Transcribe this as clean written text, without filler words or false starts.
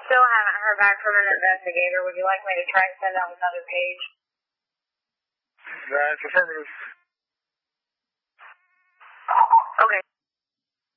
Still haven't heard back from an investigator. Would you like me to try and send out another page? That's affirmative.